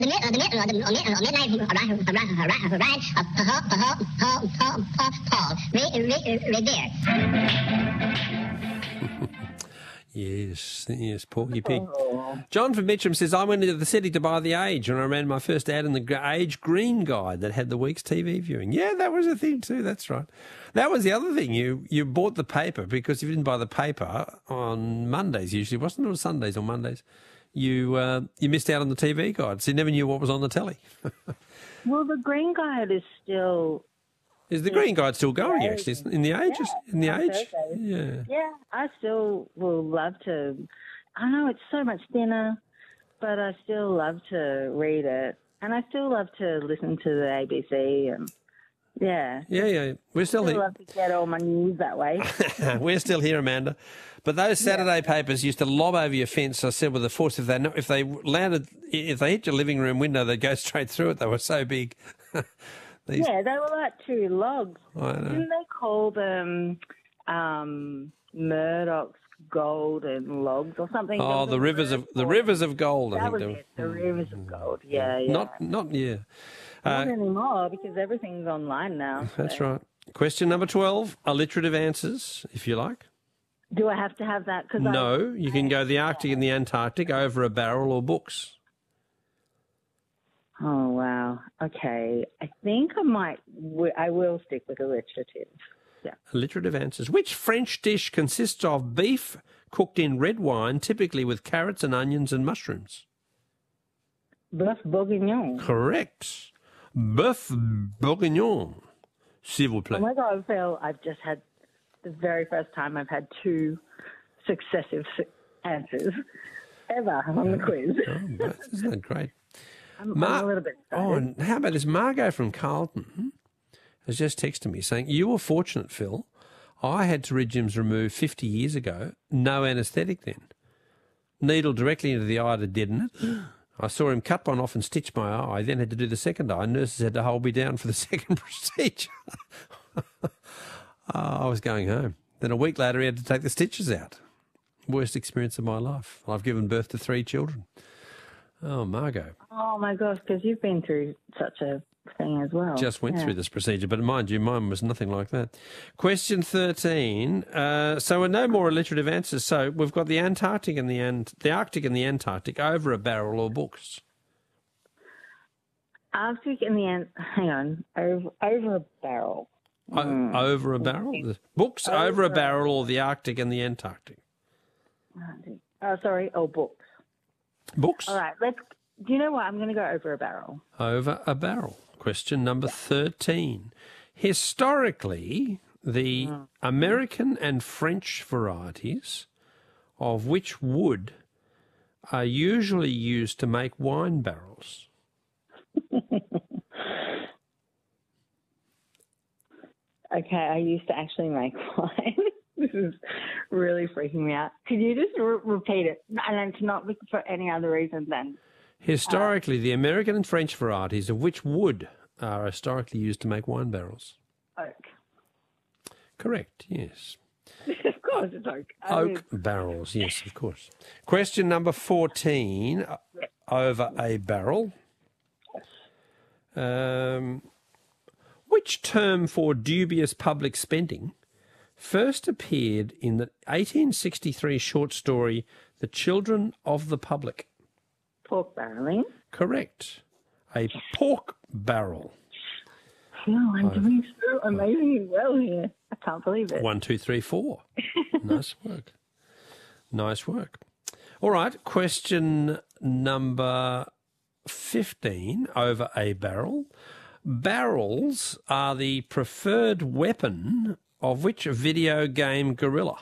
Yes, Porky Pig. John from Mitcham says, I went into the city to buy The Age and I ran my first ad in the Age Green Guide that had the week's TV viewing. Yeah, that was a thing too, that's right. That was the other thing. You bought the paper because if you didn't buy the paper on Mondays usually, wasn't it? Or Sundays or Mondays, you missed out on the TV guide, so you never knew what was on the telly. Well, the Green Guide is still... Is the Green Guide still going, actually, in The Age? Yeah, in The Age? Thursdays. Yeah. Yeah, I still will love to... I know it's so much thinner, but I still love to read it. And I still love to listen to the ABC and... Yeah. Yeah. We're still here. I love to get all my news that way. We're still here, Amanda. But those Saturday papers used to lob over your fence. I said with the force, if they hit your living room window, they'd go straight through it. They were so big. Yeah, they were like two logs. I know. Didn't they call them Murdoch's golden logs or something? Oh, the rivers of gold. That was it. The rivers of gold. Yeah. Not Not anymore because everything's online now. So. That's right. Question number 12. Alliterative answers, if you like. Do I have to have that? No, you can go the Arctic and the Antarctic, over a barrel, or books. Oh, wow. Okay. I think I will stick with alliterative. Yeah. Alliterative answers. Which French dish consists of beef cooked in red wine, typically with carrots and onions and mushrooms? Bœuf bourguignon. Correct. Bœuf bourguignon, s'il vous plaît. Oh, my God, Phil, I've just had the very first time I've had two successive answers ever on the quiz. Oh, isn't that great? I'm a little bit excited. Oh, and how about this? Margot from Carlton has just texted me saying, you were fortunate, Phil. I had pterygiums removed 50 years ago. No anaesthetic then. Needle directly into the eye to deaden it. I saw him cut one off and stitch my eye, then had to do the second eye. Nurses had to hold me down for the second procedure. I was going home. Then a week later, he had to take the stitches out. Worst experience of my life. I've given birth to 3 children. Oh, Margot. Oh, my gosh, because you've been through such a thing as well. Just went through this procedure, but mind you, mine was nothing like that. Question 13. So no more alliterative answers. So we've got the Arctic and the Antarctic, over a barrel, or books. Arctic and the hang on, over a barrel. Over a barrel? Books, over a barrel, or the Arctic and the Antarctic? Books. Books? All right, do you know what? I'm going to go over a barrel. Over a barrel. Question number 13. Historically, the American and French varieties of which wood are usually used to make wine barrels? Okay, I used to actually make wine. This is really freaking me out. Could you just repeat it? And it's not for any other reason than... Historically, the American and French varieties of which wood are historically used to make wine barrels? Oak. Correct, yes. Of course it's oak. Oak barrels, yes, of course. Question number 14, over a barrel. Which term for dubious public spending first appeared in the 1863 short story The Children of the Public? Pork barreling. Correct. A pork barrel. Oh, I'm doing so amazingly well here. I can't believe it. 1, 2, 3, 4. Nice work. Nice work. All right. Question number 15, over a barrel. Barrels are the preferred weapon of which video game gorilla?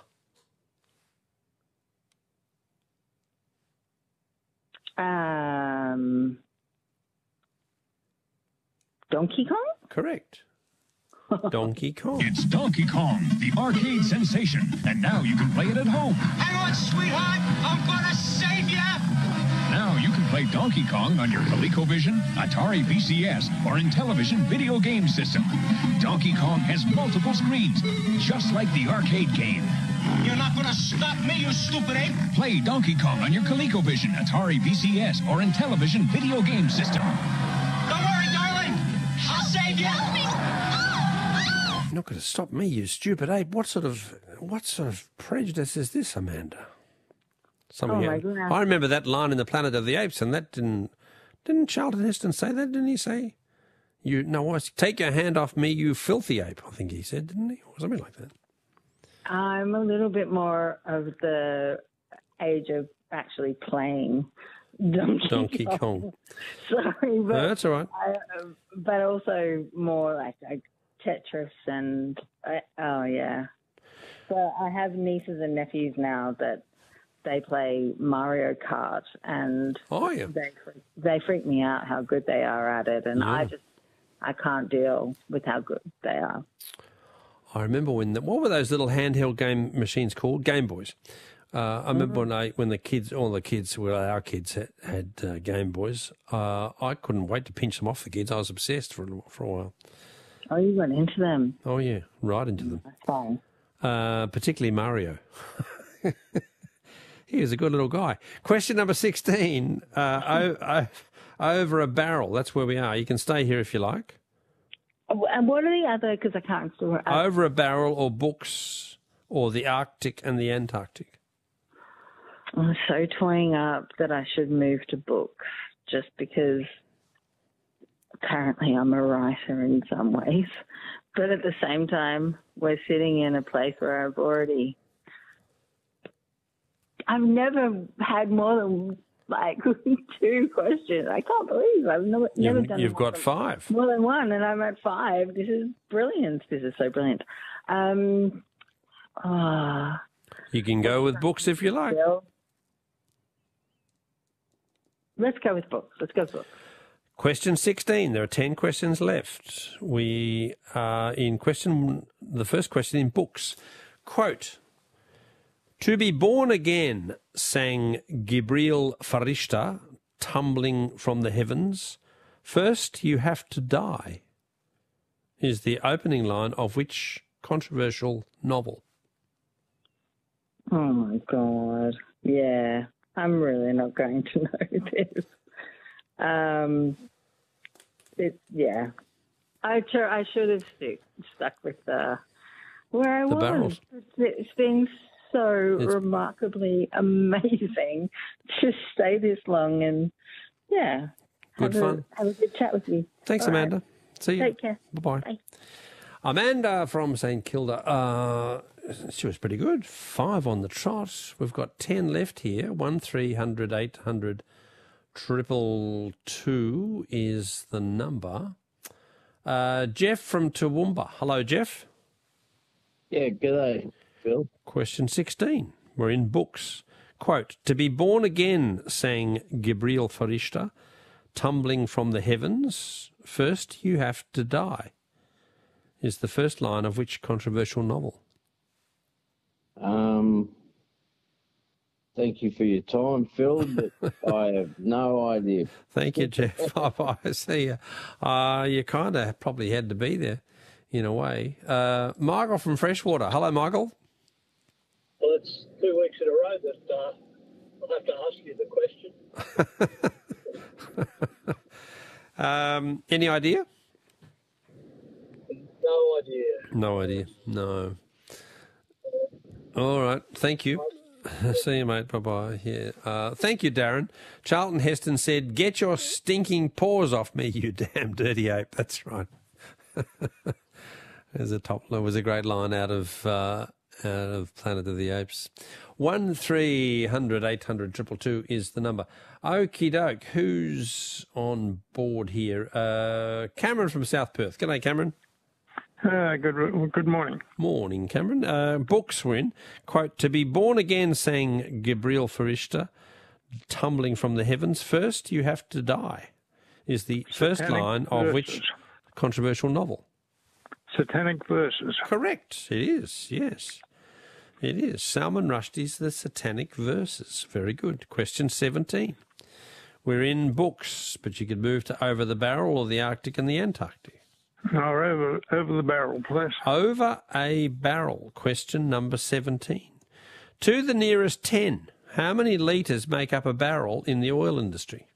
Donkey Kong? Correct. Donkey Kong. It's Donkey Kong, the arcade sensation, and now you can play it at home. Hang on, sweetheart, I'm gonna save you! Now you can play Donkey Kong on your ColecoVision, Atari VCS, or Intellivision video game system. Donkey Kong has multiple screens, just like the arcade game. You're not gonna stop me, you stupid ape. Play Donkey Kong on your ColecoVision, Atari VCS, or Intellivision video game system. Don't worry, darling. I'll save you. You're not going to stop me, you stupid ape. What sort of prejudice is this, Amanda? My goodness. I remember that line in the Planet of the Apes, and that didn't Charlton Heston say that? Didn't he say, take your hand off me, you filthy ape? I think he said, didn't he, or something like that. I'm a little bit more of the age of actually playing Donkey Kong. Sorry, but No, that's all right. But also more like Tetris and yeah. So I have nieces and nephews now that they play Mario Kart, and they freak me out how good they are at it, and I can't deal with how good they are. I remember what were those little handheld game machines called? Game Boys. I remember when our kids had Game Boys. I couldn't wait to pinch them off the kids. I was obsessed for a while. Oh, you went into them? Oh yeah, right into them. Fine. Particularly Mario. He was a good little guy. Question number 16. Over a barrel. That's where we are. You can stay here if you like. And what are the other? Because I can't still. Over a barrel, or books, or the Arctic and the Antarctic. I'm so toying up that I should move to books, just because apparently I'm a writer in some ways. But at the same time, we're sitting in a place where I've never had more than like 2 questions. I can't believe I've never done. You've got 5. More than 1, and I'm at 5. This is brilliant. This is so brilliant. You can go with books if you like. Let's go with books. Question 16. There are 10 questions left. We are in the first question in books. Quote, "To be born again," sang Gibril Farishta, tumbling from the heavens. "First you have to die," is the opening line of which controversial novel? Oh, my God. Yeah, I'm really not going to know this. I should have stuck with where I was. Barrels. It's been so remarkably amazing to stay this long, and Good fun. Have a good chat with you. Thanks, All Amanda. Right. See you. Take care. Bye-bye. Bye. Amanda from St Kilda. She was pretty good. 5 on the trot. We've got 10 left here. 1300 800 222 is the number. Jeff from Toowoomba. Hello, Jeff. Yeah, g'day, Phil. Question 16. We're in books. Quote, "To be born again," sang Gibril Farishta, "tumbling from the heavens. First you have to die," is the first line of which controversial novel? Thank you for your time, Phil, but I have no idea. Thank you, Jeff. Bye-bye. See you. You kind of probably had to be there in a way. Michael from Freshwater. Hello, Michael. Well, it's 2 weeks in a row that I'll have to ask you the question. Any idea? No idea. No idea. No. All right. Thank you. See you, mate. Bye-bye. Yeah. Thank you, Darren. Charlton Heston said, "Get your stinking paws off me, you damn dirty ape." That's right. That was a great line out of Planet of the Apes. 1300 800 222 is the number. Okie doke. Who's on board here? Cameron from South Perth. G'day, Cameron. Good morning. Morning, Cameron. Books were in. Quote, "To be born again," sang Gibril Farishta, "tumbling from the heavens. First you have to die," is the first line of which controversial novel? Satanic Verses. Correct. It is, yes. It is. Salman Rushdie's The Satanic Verses. Very good. Question 17. We're in books, but you could move to Over the Barrel or the Arctic and the Antarctic. Or over the barrel, please. Over a barrel, question number 17. To the nearest 10, how many litres make up a barrel in the oil industry?